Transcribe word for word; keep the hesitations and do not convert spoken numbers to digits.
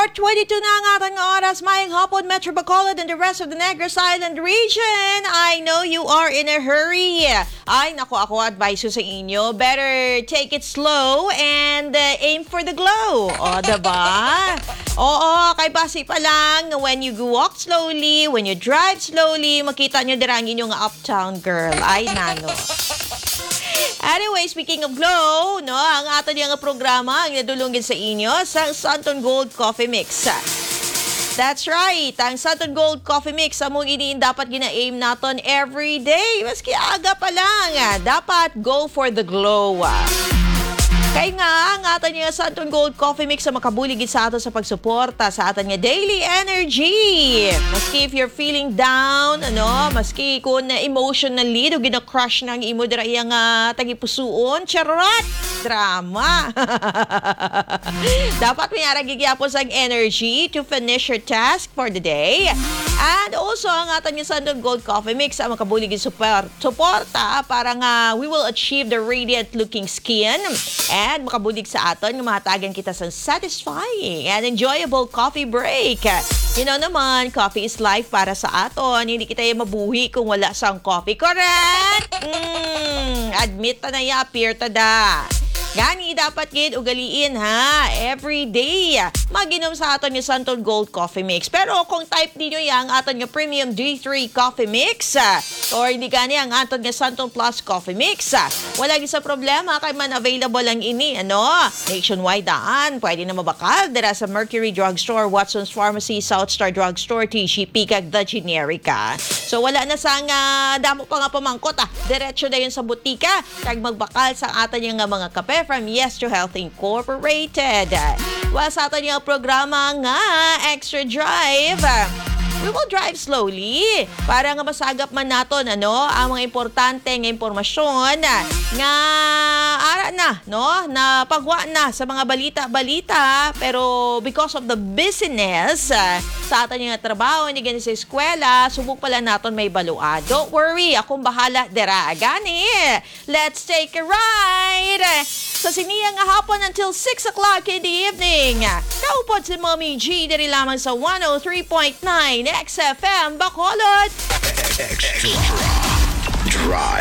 four twenty-two na ang ating oras, mayang hapon, Metro Bacolod and the rest of the Negros Island region. I know you are in a hurry. Ay, naku, ako advice ko sa inyo, better take it slow and uh, aim for the glow. O, diba? Oo, kay basi pa lang, when you walk slowly, when you drive slowly, makita nyo dirang inyong uptown girl. Ay, nano. Anyway, speaking of glow, no, ang ato niyang programa ang nadulungin sa inyo sa Santon Gold Coffee Mix. That's right, ang Santon Gold Coffee Mix among iniin dapat gina-aim naton every day. Maski aga pa lang, dapat go for the glow. Kaya nga, ang ato niya Santon Gold Coffee Mix sa makabuligid sa ato sa pagsuporta sa ato niya daily energy. Maski if you're feeling down, ano, maski kung emotionally, do gina-crush ng imo dira iyang uh, tagipusuon, charot! Drama! Dapat may aragigyapo sa energy to finish your task for the day. And also, ang ato niya Santon Gold Coffee Mix sa makabuligid support, suporta para nga we will achieve the radiant looking skin and makabulig sa aton, mahatagan kita sa satisfying and enjoyable coffee break. You know naman, coffee is life para sa aton. Hindi kita yung mabuhi kung wala sang coffee. Correct? Mm, admit ta na ya, appear ta da. Gani dapat gid ugaliin ha, every day maginom sa aton yung Santon Gold Coffee Mix. Pero kung type ninyo yang aton yung Premium D three Coffee Mix or hindi gani ang aton yung Santon Plus Coffee Mix, wala gid sa problema kay man available lang ini, ano, nationwide daan. Pwede na mabakal dira sa Mercury Drugstore, Watson's Pharmacy, South Star Drugstore, T C P, kag The Generica. So wala na sang uh, damo pa nga pamangkot ah. Diretso na yun sa butika kag magbakal sa aton yung mga kape from Yes to Health Incorporated. Well, sa atin yung programa nga, Extra Drive. We will drive slowly para nga masagap man naton, ano, ang mga importante nga impormasyon nga ara na, no, na pagwa na sa mga balita-balita, pero because of the business uh, sa atin yung trabaho, hindi ganun sa eskwela, subok pala naton may balua. Don't worry, akong bahala dera. Gani, let's take a ride sa siniyang hapon until six o'clock in the evening. Kaupod si Mommy G, diri lamang sa one oh three point nine X F M Bacolod. Extra Drive.